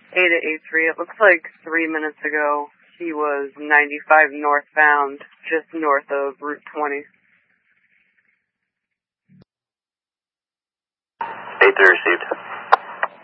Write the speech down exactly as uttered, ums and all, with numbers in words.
eight eight three. It looks like three minutes ago he was ninety-five northbound, just north of Route twenty. eight three received.